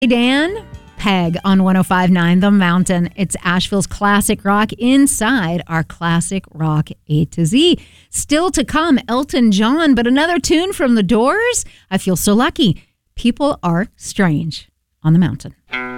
Dan Peg on 105.9 The Mountain. It's Asheville's classic rock inside our classic rock A to Z. Still to come, Elton John, but another tune from The Doors. I feel so lucky. People Are Strange on The Mountain.